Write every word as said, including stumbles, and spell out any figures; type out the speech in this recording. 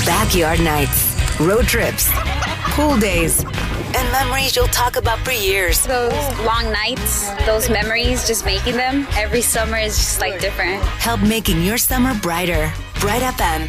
Backyard nights, road trips, pool days, and memories you'll talk about for years. Those long nights, those memories, just making them every summer is just like different. Help making your summer brighter. Bright F M.